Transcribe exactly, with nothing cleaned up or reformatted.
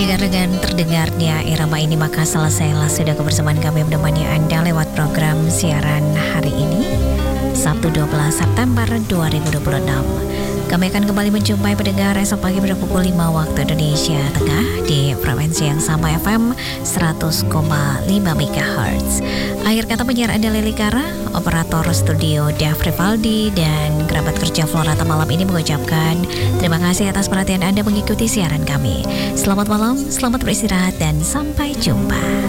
Mendengar dengan terdengarnya irama ini, maka selesailah sudah kebersamaan kami menemani Anda lewat program siaran hari ini, Sabtu dua belas September dua ribu dua puluh enam. Kami akan kembali menjumpai pendengar esok pagi pada pukul lima waktu Indonesia Tengah di frekuensi yang sama F M seratus koma lima megahertz. Akhir kata penyiar Anda Lili Kara, operator studio Dev Rivaldi, dan kerabat kerja Florata malam ini mengucapkan terima kasih atas perhatian Anda mengikuti siaran kami. Selamat malam, selamat beristirahat, dan sampai jumpa.